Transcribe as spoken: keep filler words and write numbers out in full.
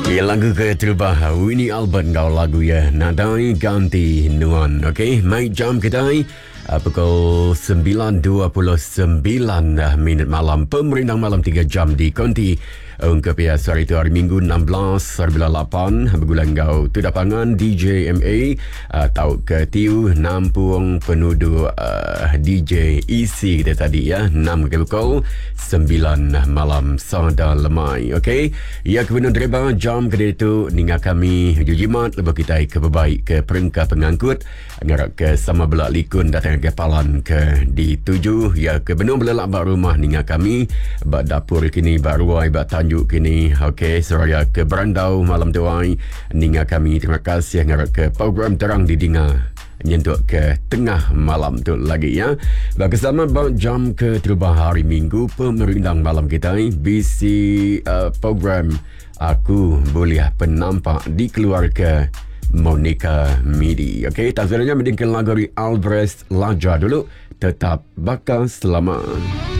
Ya, lagu ke terubah Winnie Albert kau lagu ya Nadai Ganti Nuan. Okey, mai jam kedai uh, pukul sembilan dua puluh sembilan uh, minit malam. Pemerintah malam tiga jam di Konti ungkap ya hari itu hari Minggu enam belas lapan bergulang kau tu dapangan D J M A uh, tau ke tiu nampung penduduk uh, D J E C kita tadi ya enam ke pukul sembilan malam sada lemai. Okey, ya kebenar dreba jam kedai itu ninga kami jujimat lepas kita ke berbaik ke perengkap pengangkut ngarak ke sama belak likun datang ke palan ke di tujuh ya kebenar belak bak rumah ninga kami bak dapur kini bak ruai bak tanjuk kini. Okey, seraya ke berandau malam tuai ninga kami terima kasih ngarak ke program terang didinga nyentuk ke tengah malam tu lagi ya. Bersama bang jam ke terubah hari Minggu pemerintang malam kita B C uh, program Aku Boleh Penampak dikeluarkan Monica Midi. Okey, tak sebenarnya mendingkan lagu dari Alvarez Laja dulu. Tetap bakal selamat.